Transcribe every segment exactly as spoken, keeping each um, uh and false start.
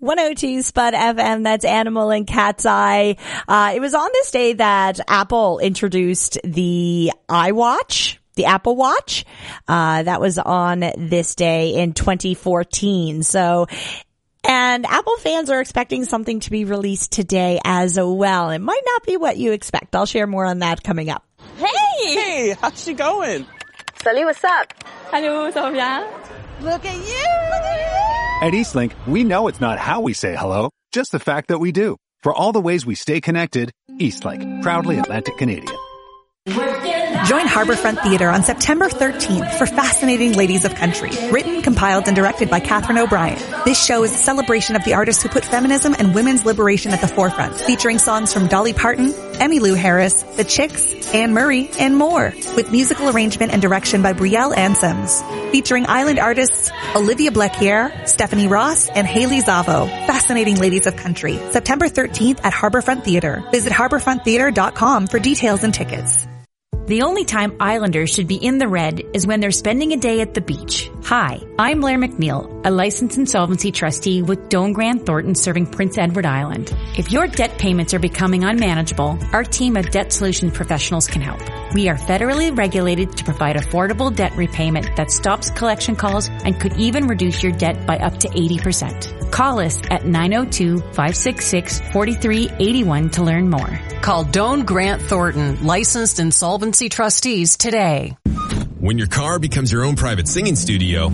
one oh two Spud F M, that's Animal and Cat's Eye. Uh, it was on this day that Apple introduced the iWatch. The Apple Watch, uh, that was on this day in twenty fourteen. So, and Apple fans are expecting something to be released today as well. It might not be what you expect. I'll share more on that coming up. Hey! Hey, how's she going? Salut, what's up? Hello, ça va bien? Look at you! Look at you! At Eastlink, we know it's not how we say hello, just the fact that we do. For all the ways we stay connected, Eastlink, proudly Atlantic Canadian. Join Harborfront Theatre on September thirteenth for Fascinating Ladies of Country, written, compiled, and directed by Catherine O'Brien. This show is a celebration of the artists who put feminism and women's liberation at the forefront, featuring songs from Dolly Parton, Emmylou Harris, The Chicks, Anne Murray, and more, with musical arrangement and direction by Brielle Ansems. Featuring island artists Olivia Blequier, Stephanie Ross, and Haley Zavo. Fascinating Ladies of Country, September thirteenth at Harborfront Theatre. Visit harborfront theatre dot com for details and tickets. The only time Islanders should be in the red is when they're spending a day at the beach. Hi, I'm Blair McNeil, a licensed insolvency trustee with Doane Grant Thornton serving Prince Edward Island. If your debt payments are becoming unmanageable, our team of debt solution professionals can help. We are federally regulated to provide affordable debt repayment that stops collection calls and could even reduce your debt by up to eighty percent. Call us at nine oh two, five six six, four three eight one to learn more. Call Doane Grant Thornton, licensed insolvency trustees today. When your car becomes your own private singing studio,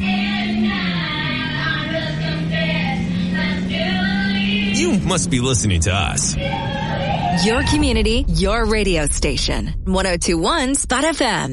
you must be listening to us. Your community, your radio station. one oh two point one Spud F M.